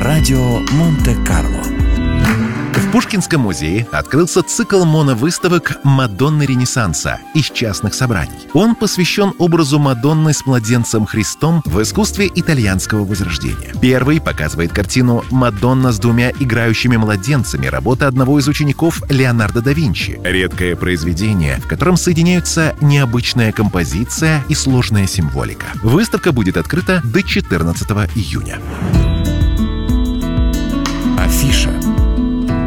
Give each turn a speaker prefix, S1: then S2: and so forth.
S1: Радио Монте-Карло.
S2: В Пушкинском музее открылся цикл моновыставок «Мадонны Ренессанса» из частных собраний. Он посвящен образу Мадонны с младенцем Христом в искусстве итальянского возрождения. Первый показывает картину «Мадонна с двумя играющими младенцами», работа одного из учеников Леонардо да Винчи. Редкое произведение, в котором соединяются необычная композиция и сложная символика. Выставка будет открыта до 14 июня.
S1: Афиша.